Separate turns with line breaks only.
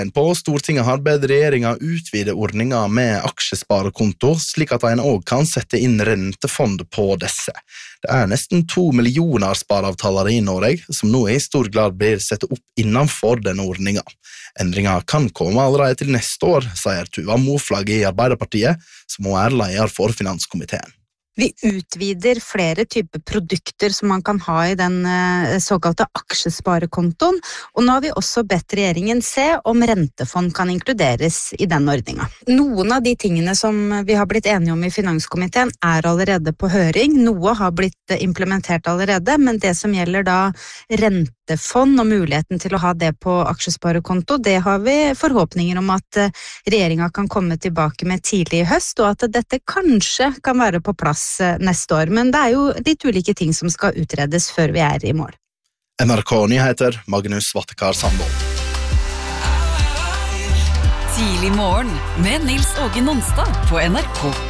På Stortinget har bedt regjeringen utvide ordningen med aksjesparekonto, slik at en også kan sette inn rentefond på disse. Det nesten 2 millioner spareavtalere i Norge, som nå i stor grad blir satt opp innenfor denne ordningen. Endringen kan komme allerede til neste år, sier Tuva Moflag i Arbeiderpartiet, som også leder for finanskomiteen.
Vi utvider flere typer produkter som man kan ha i den såkalte aksjesparekontoen, og nå har vi også bedt regjeringen se om rentefond kan inkluderes i den ordningen. Noen av de tingene som vi har blitt enige om i finanskomiteen allerede på høring, noe har blitt implementert allerede, men det som gjelder da rentefond og muligheten til å ha det på aksjesparekonto, det har vi forhåpninger om at regjeringen kan komme tilbake med tidlig i høst, og at dette kanskje kan være på plass neste år, men det jo litt ulike ting som skal utredes før vi i mål.
NRK Nyheter, Magnus Vattekar Sandvold.
Tidlig morgen med Nils Åge Nonstad på NRK.